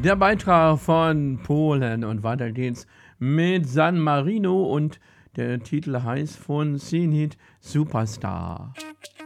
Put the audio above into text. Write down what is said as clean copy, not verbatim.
Der Beitrag von Polen und weiter geht's mit San Marino und der Titel heißt von Zenit Superstar.